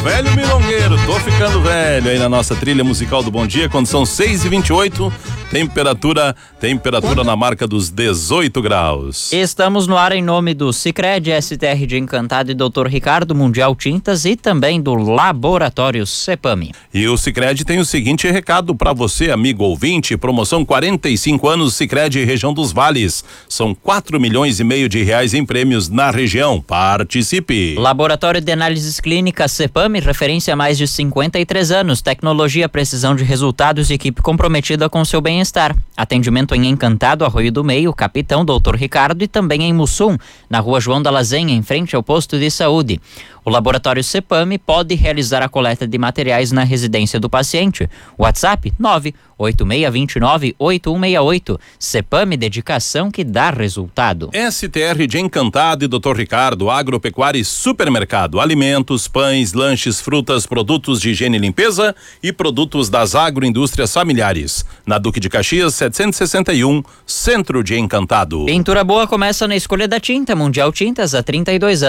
velho milongueiro, tô ficando velho aí na nossa trilha musical do Bom Dia, quando são 6h28, temperatura na marca dos 18 graus. Estamos no ar em nome do Sicredi, STR de Encantado e Dr. Ricardo, Mundial Tintas e também do Laboratório Cepame. E o Sicredi tem o seguinte recado para você, amigo ouvinte, promoção 45 anos Sicredi região dos Vales. São 4,5 milhões de reais em prêmios na região. Participe. Laboratório de Análises Clínicas Cepame, referência há mais de 53 anos. Tecnologia, precisão de resultados e equipe comprometida com seu bem-estar. Atendimento em Encantado, Arroio do Meio, Capitão Dr. Ricardo e também em Mussum, na Rua João da Lazenha, em frente ao posto de saúde. O Laboratório Cepame pode realizar a coleta de materiais na residência do paciente. WhatsApp 98629-8168. Cepame, dedicação que dá resultado. STR de Encantado e Dr. Ricardo, Agropecuária e Supermercado. Alimentos, pães, lanches, frutas, produtos de higiene e limpeza e produtos das agroindústrias familiares. Na Duque de Caxias, 761, Centro de Encantado. Pintura boa começa na escolha da tinta. Mundial Tintas há 32 anos.